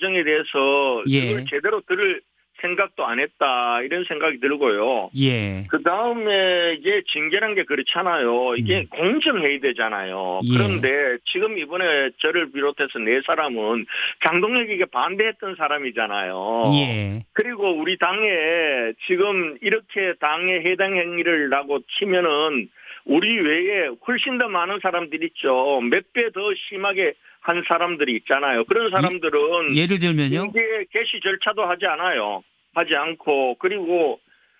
과정에 대해서 예. 이걸 제대로 들을 생각도 안 했다 이런 생각이 들고요. 예. 그 다음에 이게 징계란 게 그렇잖아요. 이게 공정해야 되잖아요. 예. 그런데 지금 이번에 저를 비롯해서 네 사람은 장동혁에게 반대했던 사람이잖아요. 예. 그리고 우리 당에 지금 이렇게 당에 해당 행위를 하고 치면은 우리 외에 훨씬 더 많은 사람들이 있죠. 몇 배 더 심하게 한 사람들이 있잖아요. 그런 사람들은 예를 들면요? 징계 개시 절차도 하지 않아요. 하지 않고 그리고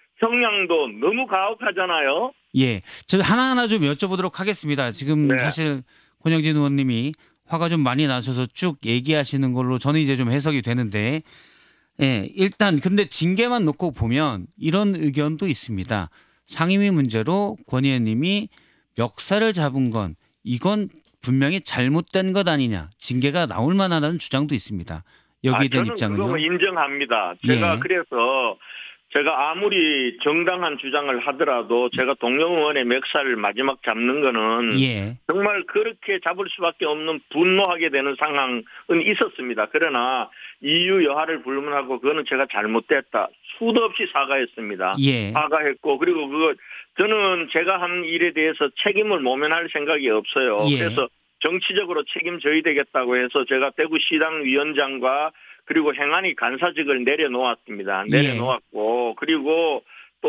형량도 너무 가혹하잖아요. 예. 저 하나하나 좀 여쭤보도록 하겠습니다. 지금 네. 사실 권영진 의원님이 화가 좀 많이 나셔서 쭉 얘기하시는 걸로 저는 이제 좀 해석이 되는데, 예. 일단 근데 징계만 놓고 보면 이런 의견도 있습니다. 상임위 문제로 권 의원님이 멱살을 잡은 건 이건 분명히 잘못된 것 아니냐. 징계가 나올 만하다는 주장도 있습니다. 여기에 대한 저는 입장은요? 그거 인정합니다. 제가 예. 그래서 제가 아무리 정당한 주장을 하더라도 제가 동료 의원의 멱살을 마지막 잡는 거는 예. 정말 그렇게 잡을 수밖에 없는 분노하게 되는 상황은 있었습니다. 그러나 이유 여하를 불문하고 그거는 제가 잘못됐다. 수도 없이 사과했습니다. 예. 사과했고 그리고 그거 저는 제가 한 일에 대해서 책임을 모면할 생각이 없어요. 예. 그래서 정치적으로 책임져야 되겠다고 해서 제가 대구시당 위원장과 그리고 행안위 간사직을 내려놓았습니다. 내려놓았고 그리고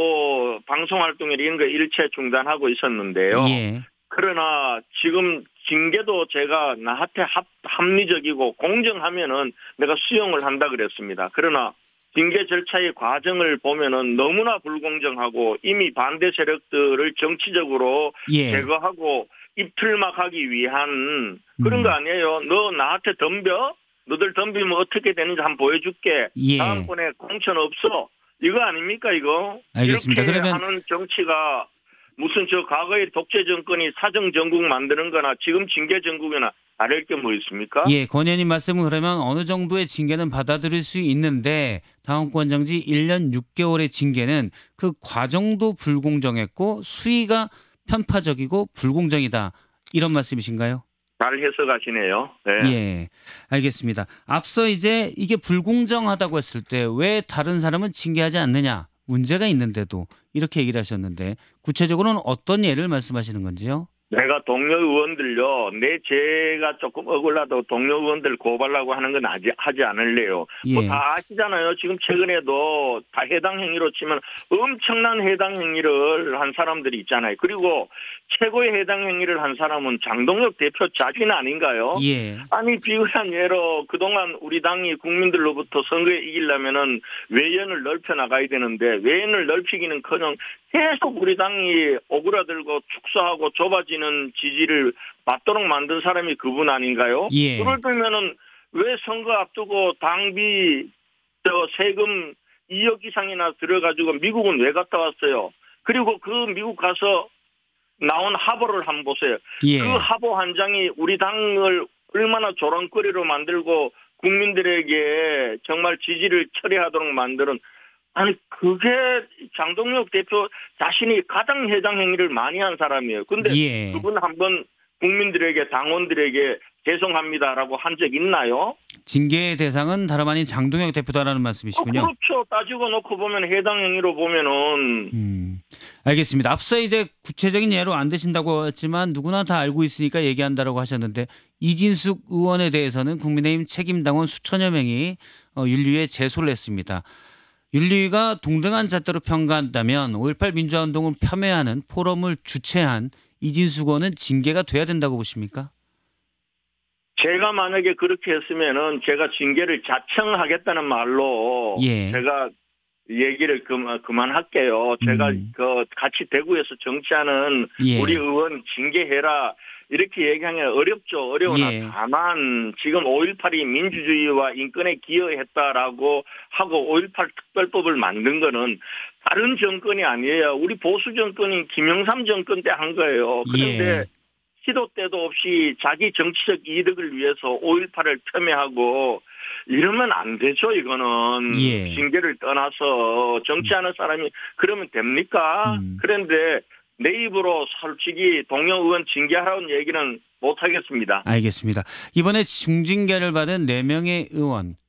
또 방송활동을 이런 거 일체 중단하고 있었는데요. 예. 그러나 지금 징계도 제가 나한테 합리적이고 공정하면은 내가 수용을 한다 그랬습니다. 그러나 징계 절차의 과정을 보면은 너무나 불공정하고 이미 반대 세력들을 정치적으로 예. 제거하고 입틀막하기 위한 그런 거 아니에요. 너 나한테 덤벼? 너들 덤비면 어떻게 되는지 한번 보여줄게. 예. 다음번에 공천 없어. 이거 아닙니까 이거? 알겠습니다. 이렇게 그러면 하는 정치가 무슨 저 과거의 독재 정권이 사정 정국 만드는 거나 지금 징계 정국이나 다를 게 뭐 있습니까? 예, 권 의원님 말씀은 그러면 어느 정도의 징계는 받아들일 수 있는데 당원권 정지 1년 6개월의 징계는 그 과정도 불공정했고 수위가 편파적이고 불공정이다. 이런 말씀이신가요? 잘 해석하시네요. 네. 예, 알겠습니다. 앞서 이제 이게 불공정하다고 했을 때 왜 다른 사람은 징계하지 않느냐. 문제가 있는데도 이렇게 얘기를 하셨는데 구체적으로는 어떤 예를 말씀하시는 건지요? 내가 동료 의원들요, 내 죄가 조금 억울하다고 동료 의원들 고발하고 하는 건 하지 않을래요. 예. 뭐 다 아시잖아요. 지금 최근에도 다 해당 행위로 치면 엄청난 해당 행위를 한 사람들이 있잖아요. 그리고 최고의 해당 행위를 한 사람은 장동혁 대표 자신 아닌가요? 예. 아니, 비유한 예로 그동안 우리 당이 국민들로부터 선거에 이기려면은 외연을 넓혀 나가야 되는데 외연을 넓히기는커녕 계속 우리 당이 오그라들고 축소하고 좁아지는 지지를 받도록 만든 사람이 그분 아닌가요? 예. 그럴 때면은 왜 선거 앞두고 당비 세금 2억 이상이나 들어가지고 미국은 왜 갔다 왔어요? 그리고 그 미국 가서 나온 하보를 한번 보세요. 예. 그 하보 한 장이 우리 당을 얼마나 조롱거리로 만들고 국민들에게 정말 지지를 철회하도록 만드는 아니 그게 장동혁 대표 자신이 가장 해당 행위를 많이 한 사람이에요. 근데 예. 그분 한번 국민들에게 당원들에게 죄송합니다라고 한 적 있나요? 징계의 대상은 다름 아닌 장동혁 대표다라는 말씀이시군요. 그렇죠. 따지고 놓고 보면 해당 행위로 보면은 알겠습니다. 앞서 이제 구체적인 예로 안 되신다고 했지만 누구나 다 알고 있으니까 얘기한다라고 하셨는데 이진숙 의원에 대해서는 국민의힘 책임당원 수천여 명이 윤리위에 제소를 했습니다. 윤리위가 동등한 잣대로 평가한다면 5.18 민주화운동을 폄훼하는 포럼을 주최한 이진숙 의원은 징계가 돼야 된다고 보십니까? 제가 만약에 그렇게 했으면은 제가 징계를 자청하겠다는 말로 예. 제가 얘기를 그만할게요. 제가 같이 대구에서 정치하는 예. 우리 의원 징계해라 이렇게 얘기하기 어렵죠. 어려우나 예. 다만 지금 5.18이 민주주의와 인권에 기여했다라고 하고 5.18 특별법을 만든 거는 다른 정권이 아니에요. 우리 보수 정권인 김영삼 정권 때 한 거예요. 그런데 예. 시도 때도 없이 자기 정치적 이득을 위해서 5.18을 폄훼하고 이러면 안 되죠. 이거는 예. 징계를 떠나서 정치하는 사람이 그러면 됩니까? 그런데 내 입으로 솔직히 동료 의원 징계하라는 얘기는 못 하겠습니다. 알겠습니다. 이번에 중징계를 받은 4명의 의원